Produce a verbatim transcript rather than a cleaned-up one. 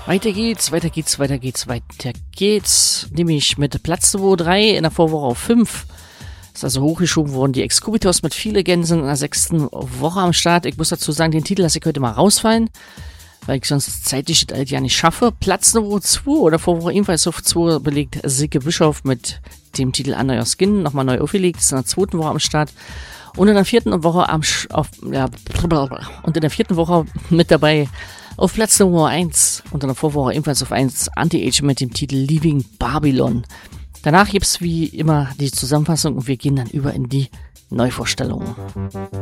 Weiter geht's, weiter geht's, weiter geht's, weiter geht's. Nämlich mit Platz Nummer drei in der Vorwoche auf fünf. Ist also hochgeschoben worden. Die Excubitos mit viele Gänsen in der sechsten Woche am Start. Ich muss dazu sagen, den Titel lasse ich heute mal rausfallen, weil ich sonst zeitlich das ja nicht schaffe. Platz Nummer zwei oder Vorwoche ebenfalls auf zwei belegt Silke Bischof mit dem Titel An Neuer Skin. Nochmal neu aufgelegt. Ist in der zweiten Woche am Start. Und in der vierten Woche am Sch auf, ja, und in der vierten Woche mit dabei auf Platz Nummer eins und in der Vorwoche ebenfalls auf eins Anti-Age mit dem Titel Leaving Babylon. Danach gibt's wie immer die Zusammenfassung und wir gehen dann über in die Neuvorstellung.